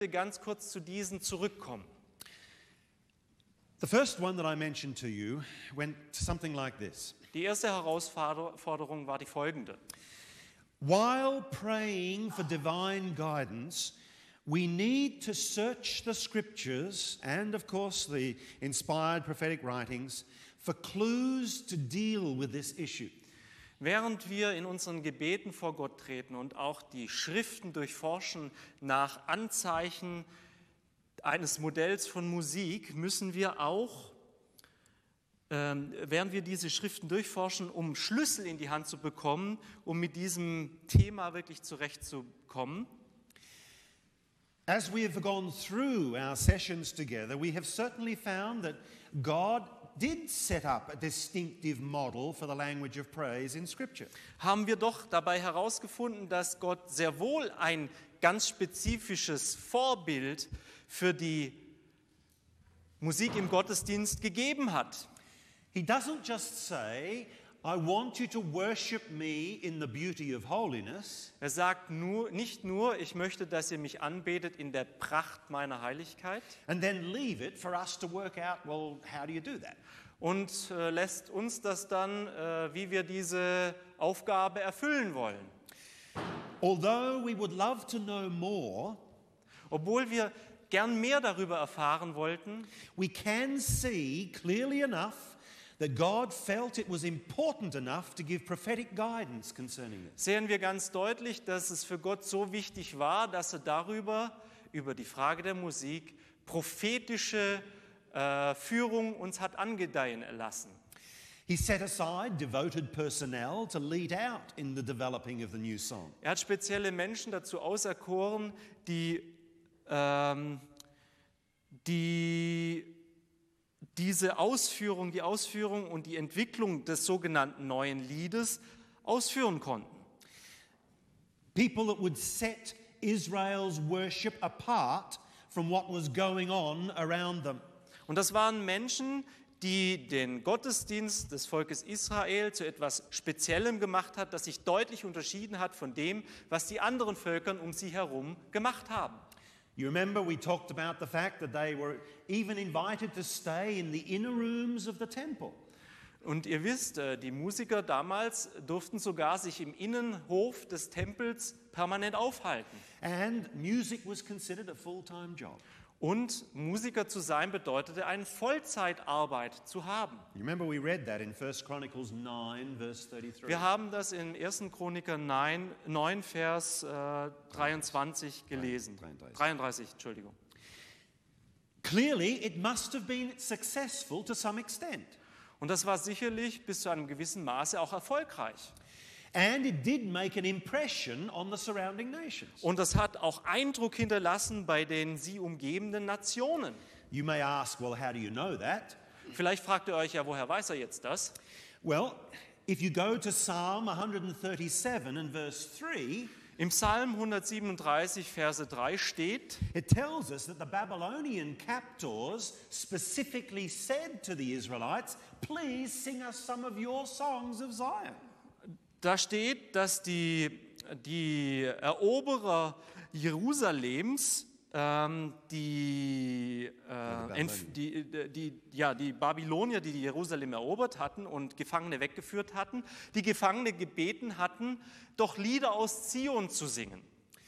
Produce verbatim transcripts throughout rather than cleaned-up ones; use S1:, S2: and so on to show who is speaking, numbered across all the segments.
S1: ganz kurz zu diesen zurückkommen.
S2: The first one that I mentioned to you went something like this.
S1: Die erste Herausforderung war die folgende.
S2: While praying for divine guidance, we need to search the scriptures and, of course, the inspired prophetic writings for clues to deal with this issue.
S1: Während wir in unseren Gebeten vor Gott treten und auch die Schriften durchforschen nach Anzeichen eines Modells von Musik, müssen wir auch, ähm, während wir diese Schriften durchforschen, um Schlüssel in die Hand zu bekommen, um mit diesem Thema wirklich zurechtzukommen.
S2: As we have gone through our sessions together, we have certainly found that God did set up a distinctive model for the language of praise in Scripture.
S1: Haben wir doch dabei herausgefunden, dass Gott sehr wohl ein ganz spezifisches Vorbild für die Musik im Gottesdienst gegeben hat.
S2: He doesn't just say, I want you to worship me in the beauty of holiness.
S1: Er sagt nur, nicht nur, ich möchte, dass ihr mich anbetet in der Pracht meiner Heiligkeit.
S2: And then leave it for us to work out, well, how do you do that?
S1: Und äh, lässt uns das dann, äh, wie wir diese Aufgabe erfüllen wollen.
S2: Although we would love to know more,
S1: obwohl wir gern mehr darüber erfahren wollten,
S2: we can see clearly enough that God felt it was important enough to give prophetic guidance concerning it.
S1: Sehen wir ganz deutlich, dass es für Gott so wichtig war, dass er darüber, über die Frage der Musik, prophetische äh, Führung uns hat angedeihen lassen.
S2: He set aside devoted personnel to lead out in the developing of the new song.
S1: Er hat spezielle Menschen dazu auserkoren, die, ähm, die diese Ausführung, die Ausführung und die Entwicklung des sogenannten neuen Liedes ausführen konnten.
S2: People that would set Israel's worship apart from what was going on around them.
S1: Und das waren Menschen, die den Gottesdienst des Volkes Israel zu etwas Speziellem gemacht hat, das sich deutlich unterschieden hat von dem, was die anderen Völker um sie herum gemacht haben.
S2: You remember we talked about the fact that they were even invited to stay in the inner rooms of the temple.
S1: Und ihr wisst, die Musiker damals durften sogar sich im Innenhof des Tempels permanent aufhalten.
S2: And music was considered a full-time job.
S1: Und Musiker zu sein bedeutete, eine Vollzeitarbeit zu haben.
S2: You remember we read that in First Chronicles nine, verse thirty-three.
S1: Wir haben das in ersten Chroniker neun, Vers äh, dreiundzwanzig gelesen.
S2: dreiunddreißig.
S1: dreiunddreißig, Entschuldigung.
S2: Clearly, it must have been successful to some extent.
S1: Und das war sicherlich bis zu einem gewissen Maße auch erfolgreich.
S2: And it did make an impression on the surrounding nations.
S1: Und das hat auch Eindruck hinterlassen bei den sie umgebenden Nationen.
S2: You may ask, well, how do you know that?
S1: Vielleicht fragt ihr euch ja, woher weiß er jetzt das?
S2: Well, if you go to Psalm one thirty-seven and verse three,
S1: im Psalm hundertsiebenunddreißig, Verse drei steht,
S2: it tells us that the Babylonian captors specifically said to the Israelites, please sing us some of your songs of Zion.
S1: Da steht, dass die, die Eroberer Jerusalems, ähm, die, äh, die, die, die, ja, die Babylonier, die Jerusalem erobert hatten und Gefangene weggeführt hatten, die Gefangene gebeten hatten, doch Lieder aus Zion zu singen.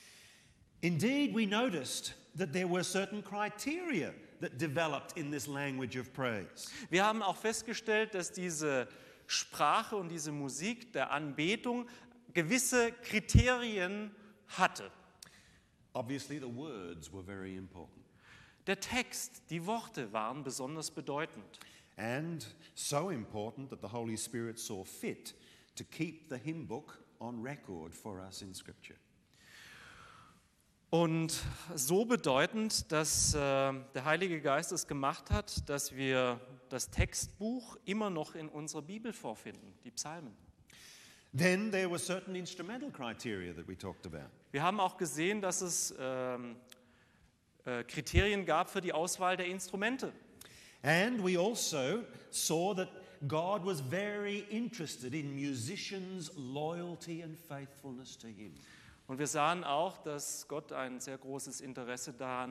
S2: Indeed, we noticed that there were certain criteria that developed in this language of praise.
S1: Wir haben auch festgestellt, dass diese Sprache und diese Musik der Anbetung gewisse Kriterien hatte.
S2: Obviously, the words were very important.
S1: Der Text, die Worte waren besonders bedeutend.
S2: And so important that the Holy Spirit saw fit to keep the hymn book on record for us in Scripture.
S1: Und so bedeutend, dass äh, der Heilige Geist es gemacht hat, dass wir das Textbuch immer noch in unserer Bibel vorfinden, die Psalmen.
S2: Then there were certain instrumental criteria that we talked about.
S1: Wir haben auch gesehen, dass es ähm, äh, Kriterien gab für die Auswahl der Instrumente.
S2: And we also saw that God was very interested in musicians' loyalty and faithfulness to him.
S1: Und wir sahen auch, dass Gott ein sehr großes Interesse daran